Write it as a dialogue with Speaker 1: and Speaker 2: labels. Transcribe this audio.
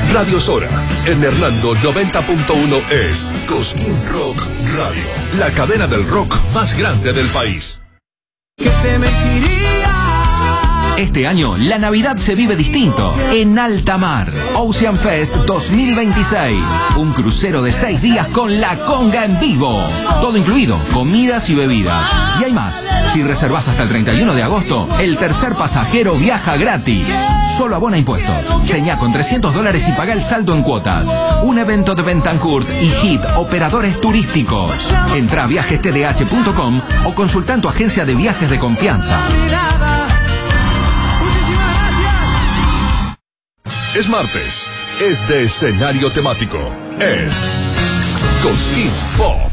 Speaker 1: Radio Sora, en Hernando 90.1 es Cosquín Rock Radio, la cadena del rock más grande del país.
Speaker 2: Que te mentiría.
Speaker 3: Este año, la Navidad se vive distinto. En alta mar, Ocean Fest 2026. Un crucero de 6 días con La Conga en vivo. Todo incluido, comidas y bebidas. Y hay más. Si reservas hasta el 31 de agosto, el tercer pasajero viaja gratis. Solo abona impuestos. Señá con $300 y paga el saldo en cuotas. Un evento de Bentancourt y HIT, operadores turísticos. Entra a viajestdh.com o consulta en tu agencia de viajes de confianza.
Speaker 1: Es martes, es de escenario temático, es Cosquín Pop.